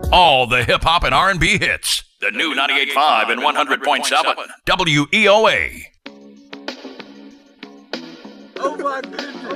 All the hip-hop and R&B hits. The new 98.5 and 100.7 WEOA. Oh my goodness.